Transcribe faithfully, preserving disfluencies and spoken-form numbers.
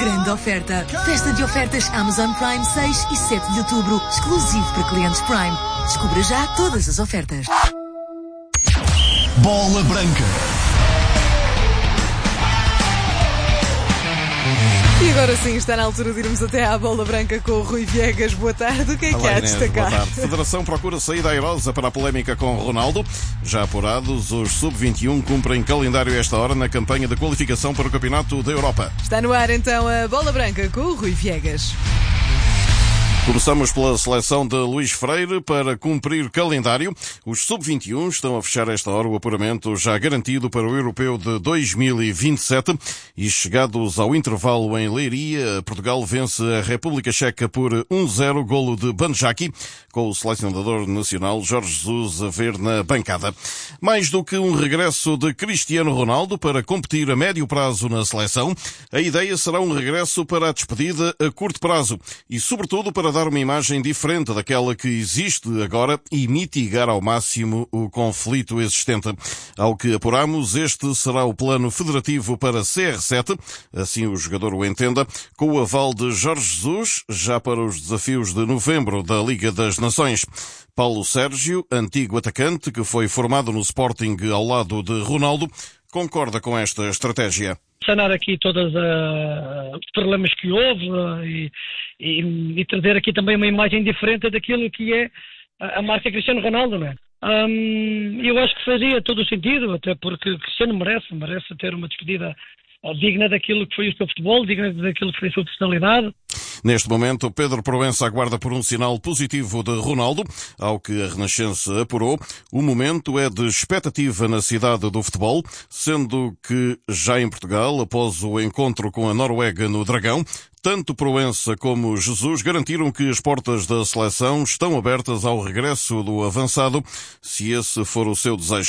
grande oferta. Festa de ofertas Amazon Prime seis e sete de outubro, exclusivo para clientes Prime. Descubra já todas as ofertas. Bola Branca. E agora sim, está na altura de irmos até à Bola Branca com o Rui Viegas. Boa tarde. O que é que Olá, há a Inês, destacar? boa tarde. Federação procura saída airosa para a polémica com Ronaldo. Já apurados, os sub vinte e um cumprem calendário a esta hora na campanha de qualificação para o Campeonato da Europa. Está no ar então a Bola Branca com o Rui Viegas. Começamos pela seleção de Luís Freire para cumprir calendário. Os sub vinte e um estão a fechar esta hora o apuramento já garantido para o Europeu de dois mil e vinte e sete e chegados ao intervalo em Leiria, Portugal vence a República Checa por um zero, golo de Banjaki, com o selecionador nacional Jorge Jesus a ver na bancada. Mais do que um regresso de Cristiano Ronaldo para competir a médio prazo na seleção, a ideia será um regresso para a despedida a curto prazo e, sobretudo, para dar uma imagem diferente daquela que existe agora e mitigar ao máximo o conflito existente. Ao que apuramos, este será o plano federativo para C R sete, assim o jogador o entenda, com o aval de Jorge Jesus, já para os desafios de novembro da Liga das Nações. Paulo Sérgio, antigo atacante que foi formado no Sporting ao lado de Ronaldo, concorda com esta estratégia. Sanar aqui todos uh, os problemas que houve uh, e, e, e trazer aqui também uma imagem diferente daquilo que é a, a marca Cristiano Ronaldo, não é? Um, eu acho que fazia todo o sentido, até porque Cristiano merece, merece ter uma despedida uh, digna daquilo que foi o seu futebol, digna daquilo que foi a sua personalidade. Neste momento, Pedro Proença aguarda por um sinal positivo de Ronaldo. Ao que a Renascença apurou, o momento é de expectativa na cidade do futebol, sendo que já em Portugal, após o encontro com a Noruega no Dragão, tanto Proença como Jesus garantiram que as portas da seleção estão abertas ao regresso do avançado, se esse for o seu desejo.